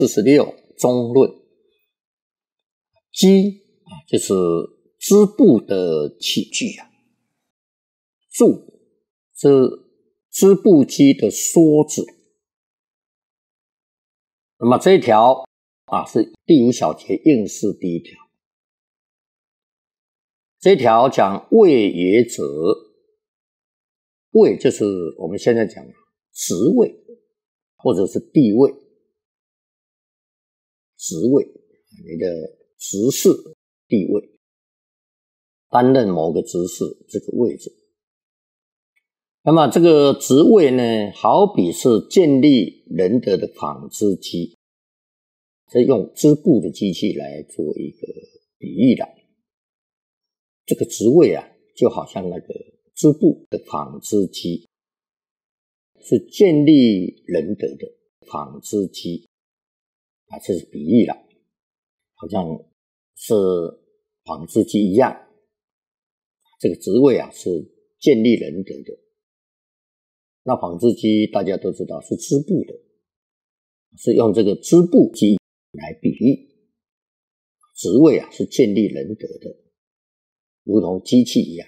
46中论。机就是织布的器具啊，注是织布机的梭子。那么这一条是第5小节应试第1条。这一条讲位也者，位就是我们现在讲职位或者是地位，职位你的职事地位，担任某个职事这个位置。那么这个职位呢，好比是建立仁德的纺织机，这用织布的机器来做一个比喻的。这个职位就好像那个织布的纺织机，是建立仁德的纺织机这是比喻了，好像是纺织机一样。这个职位是建立仁德的。那纺织机大家都知道是织布的，是用这个织布机来比喻。职位是建立仁德的，如同机器一样。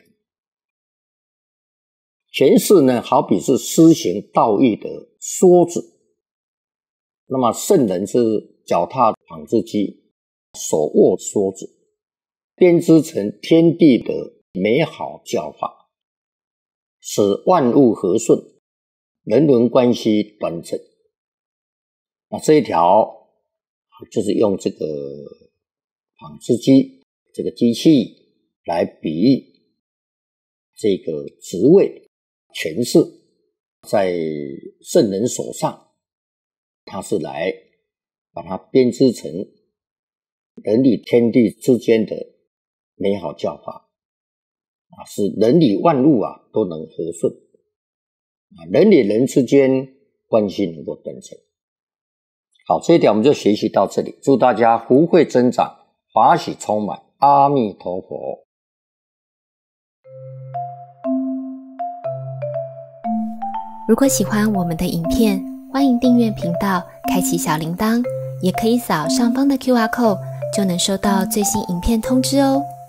诠释呢，好比是施行道义的梭子。那么圣人是脚踏纺织机，手握梭子，编织成天地的美好教法，使万物和顺，人伦关系端正。这一条就是用这个纺织机这个机器来比喻这个职位权势在圣人手上，他是来把它编织成人与天地之间的美好教法使人与万物都能和顺，人与人之间关系能够端正。好，这一点我们就学习到这里，祝大家福慧增长，法喜充满，阿弥陀佛。 如果喜欢我们的影片，欢迎订阅频道，开启小铃铛，也可以扫上方的 QR code，就能收到最新影片通知哦。